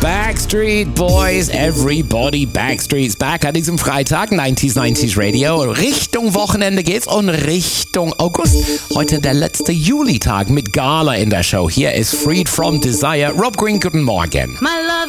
Backstreet Boys, Everybody Backstreet's Back an diesem Freitag, 90s Radio. Richtung Wochenende geht's und Richtung August. Heute der letzte Julitag mit Gala in der Show. Hier ist Freed from Desire. Rob Green, guten Morgen.